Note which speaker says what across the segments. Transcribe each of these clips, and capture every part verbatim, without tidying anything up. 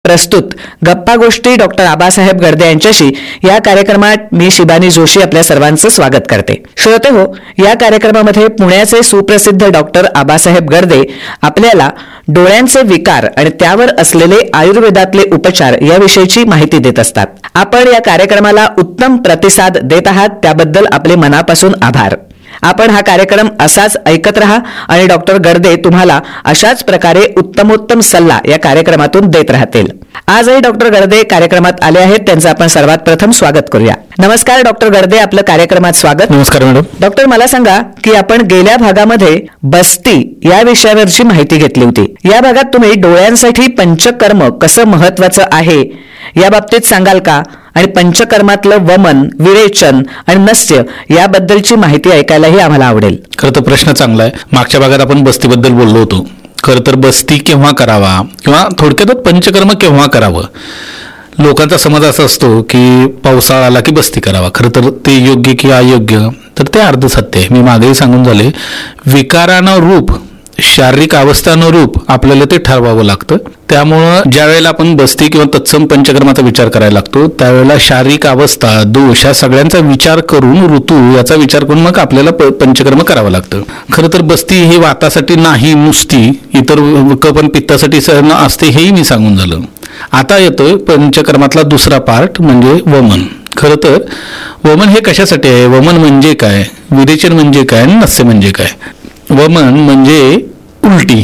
Speaker 1: प्रस्तुत गप्पा गोष्टी डॉक्टर आबासाहेब गर्दे यांच्याशी या कार्यक्रमात मी शिबानी जोशी आपल्या सर्वांचं स्वागत करते. श्रोते हो, या कार्यक्रमामध्ये पुण्याचे सुप्रसिद्ध डॉक्टर आबासाहेब गर्दे आपल्याला डोळ्यांचे विकार आणि त्यावर असलेले आयुर्वेदातले उपचार याविषयीची माहिती देत असतात. आपण या कार्यक्रमाला उत्तम प्रतिसाद देत आहात त्याबद्दल आपले मनापासून आभार. आपण हा कार्यक्रम असाच ऐकत रहा आणि डॉक्टर गर्दे तुम्हाला अशाच प्रकारे उत्तमोत्तम सल्ला या कार्यक्रमातून देत राहतील. आजही डॉक्टर गर्दे कार्यक्रमात आले आहेत, त्यांचं आपण सर्वात प्रथम स्वागत करूया. नमस्कार डॉक्टर गर्दे, आपलं कार्यक्रमात स्वागत.
Speaker 2: नमस्कार मॅडम.
Speaker 1: डॉक्टर, मला सांगा की आपण गेल्या भागामध्ये बस्ती या विषयावरची माहिती घेतली होती. या भागात तुम्ही डोळ्यांसाठी पंचकर्म कसं महत्वाचं आहे या बाबतीत सांगाल का? आणि पंचकर्मातलं वमन, विरेचन आणि नस्य याबद्दलची माहिती ऐकायलाही आम्हाला आवडेल.
Speaker 2: खरं तर प्रश्न चांगला आहे. मागच्या भागात आपण बस्तीबद्दल बोललो होतो. खरं तर बस्ती केव्हा करावा किंवा थोडक्यात पंचकर्म केव्हा करावं, लोकांचा समज असा असतो की पावसाळा आला की बस्ती करावा. खरं तर ते योग्य की अयोग्य तर ते अर्ध सत्य आहे. मी मागेही सांगून झाले, विकारानं रूप, शारीरिक अवस्थानुरूप आपल्याला ते ठरवावं लागतं. त्यामुळं ज्या वेळेला आपण बस्ती किंवा तत्सम पंचकर्माचा विचार करायला लागतो त्यावेळेला शारीरिक अवस्था, दोष या सगळ्यांचा विचार करून, ऋतू याचा विचार करून मग आपल्याला पंचकर्म करावं लागतं. खरं तर बस्ती ही वातासाठी नाही, नुसती इतर कफ आणि पित्तासाठी असते, हेही मी सांगून झालं. आता येतोय पंचकर्मातला दुसरा पार्ट म्हणजे वमन. खरं तर वमन हे कशासाठी आहे, वमन म्हणजे काय, विरेचन म्हणजे काय आणि नस्य म्हणजे काय. वमन म्हणजे उलटी,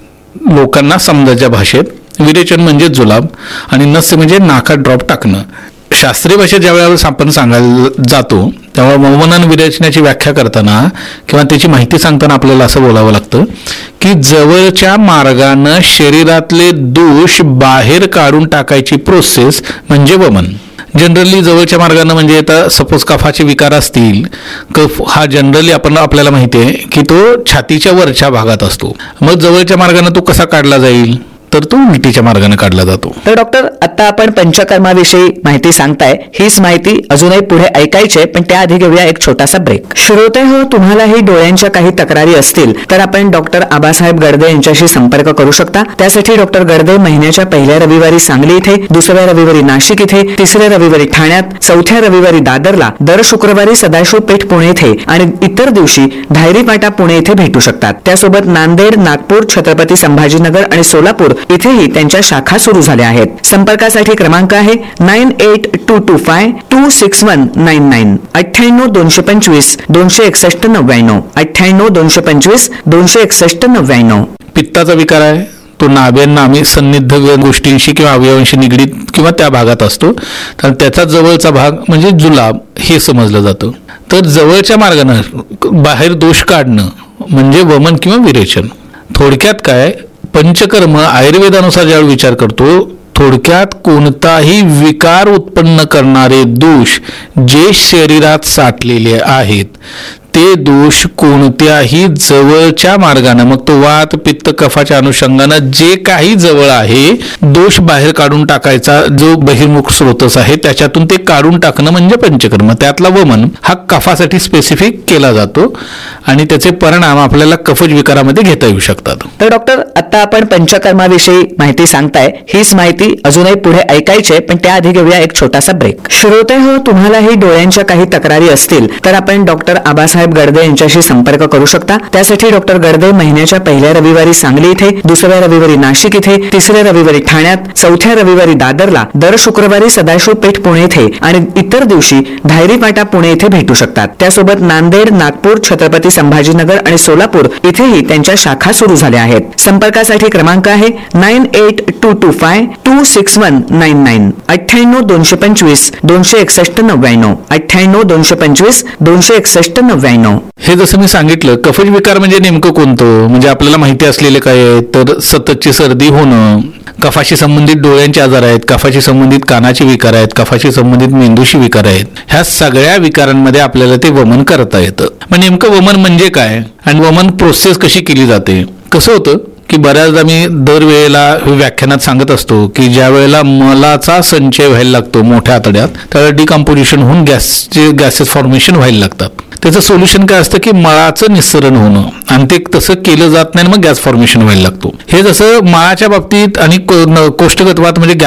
Speaker 2: लोकांना समजायच्या भाषेत. विरेचन म्हणजे जुलाब आणि नस्य म्हणजे नाकात ड्रॉप टाकणं. शास्त्रीय भाषेत ज्या वेळेला आपण सांगायला जातो तेव्हा वमन आणि विरेचनाची व्याख्या करताना किंवा त्याची माहिती सांगताना आपल्याला असं बोलावं लागतं की जवळच्या मार्गानं शरीरातले दोष बाहेर काढून टाकायची प्रोसेस म्हणजे वमन. जनरली जवळच्या मार्गाने म्हणजे आता सपोज कफाचे विकार असतील, कफ हा जनरली आपण आपल्याला माहिती आहे की तो छातीच्या वरच्या भागात असतो. मग जवळच्या मार्गाने तो कसा काढला जाईल तर तो उलटीच्या मार्गाने काढला जातो.
Speaker 1: तर डॉक्टर, आता आपण पंचकर्माविषयी माहिती सांगताय, हीच माहिती अजूनही पुढे ऐकायची, पण त्याआधी घेऊया एक छोटासा ब्रेक. श्रोते हो, तुम्हालाही डोळ्यांच्या काही तक्रारी असतील तर आपण डॉक्टर आबासाहेब गर्दे यांच्याशी संपर्क करू शकता. त्यासाठी डॉक्टर गर्दे महिन्याच्या पहिल्या रविवारी सांगली इथे, दुसऱ्या रविवारी नाशिक इथे, तिसऱ्या रविवारी ठाण्यात, चौथ्या रविवारी दादरला, दर शुक्रवारी सदाशिव पेठ पुणे इथे आणि इतर दिवशी धायरी पाटा पुणे इथे भेटू शकतात. त्यासोबत नांदेड, नागपूर, छत्रपती संभाजीनगर आणि सोलापूर इथेही त्यांच्या शाखा सुरू झाल्या आहेत. संपर्कासाठी क्रमांक आहे nine eight to to five to six one nine nine अठ्ठ्याण्णव दोनशे पंचवीस दोनशे एकसष्ट नव्याण्णव अठ्ठ्याण्णव दोनशे पंचवीस दोनशे एकसष्ट नव्याण्णव.
Speaker 2: पित्ताचा विकार आहे तो नाभ्यांनामी सन्निध गोष्टींशी किंवा अवयवांशी निगडीत किंवा त्या भागात असतो. तर त्याचा जवळचा भाग म्हणजे जुलाब हे समजलं जातं. तर जवळच्या मार्गानं बाहेर दोष काढणं म्हणजे वमन किंवा विरेचन. थोडक्यात काय, पंचकर्म आयुर्वेदानुसार ज्यावेळी विचार करतो, थोडक्यात कोणताही विकार उत्पन्न करणारे दोष जे शरीरात साठलेले आहेत ते दोष कोणत्याही जवळच्या मार्गाने, मग तो वात, पित्त, कफाच्या अनुषंगानं जे काही जवळ आहे दोष बाहेर काढून टाकायचा जो बहिर्मुख स्रोतच आहे त्याच्यातून ते काढून टाकणं म्हणजे पंचकर्म. त्यातला वमन हा कफासाठी स्पेसिफिक केला जातो आणि त्याचे परिणाम आपल्याला कफज विकारामध्ये घेता येऊ शकतात.
Speaker 1: तर डॉक्टर, आता आपण पंचकर्माविषयी माहिती सांगताय, हीच माहिती अजूनही पुढे ऐकायची, पण त्याआधी घेऊया एक छोटासा ब्रेक. श्रोते हो, तुम्हालाही डोळ्यांच्या काही तक्रारी असतील तर आपण डॉक्टर आबासाहेब गर्दे यांच्याशी संपर्क करू शकता. त्यासाठी डॉक्टर गर्दे महिन्याच्या पहिल्या रविवारी सांगली इथे, दुसऱ्या रविवारी नाशिक इथे, तिसऱ्या रविवारी ठाण्यात, चौथ्या रविवारी दादरला, दर शुक्रवारी सदाशिव पेठ पुणे इथे आणि इतर दिवशी धायरी पाटा पुणे इथे भेटू शकतात. त्यासोबत नांदेड, नागपूर, छत्रपती संभाजीनगर आणि सोलापूर इथेही त्यांच्या शाखा सुरू झाल्या आहेत. संपर्कासाठी क्रमांक आहे nine eight to to five to six one nine nine अठ्ठ्याण्णव दोनशे पंचवीस दोनशे एकसष्ट नव्याण्णव अठ्ठ्याण्णव दोनशे पंचवीस दोनशे एकसष्ट नव्याण्णव.
Speaker 2: हे जसं मी सांगितलं, कफज विकार म्हणजे नेमकं कोणतं, म्हणजे आपल्याला माहिती असलेले काय आहे तर सततची सर्दी होणं, कफाशी संबंधित डोळ्यांचे आजार आहेत, कफाशी संबंधित कानाचे विकार आहेत, कफाशी संबंधित मेंदूशी विकार आहेत. ह्या सगळ्या विकारांमध्ये आपल्याला ते वमन करता येतं. मग नेमकं वमन म्हणजे काय आणि वमन प्रोसेस कशी केली जाते. कसं होतं की बऱ्याचदा मी दरवेळेला व्याख्यानात सांगत असतो की ज्या वेळेला मलाचा संचय व्हायला लागतो मोठ्या आतड्यात त्यावेळेला डिकम्पोजिशन होऊन गॅसचे गॅसेस फॉर्मेशन व्हायला लागतात. त्याचं सोल्युशन काय असतं की मळाचं निस्सरण होणं आणि ते तसं केलं जात नाही, मग गॅस फॉर्मेशन व्हायला लागतो. हे जसं मळाच्या बाबतीत आणि कोष्ठगतवात म्हणजे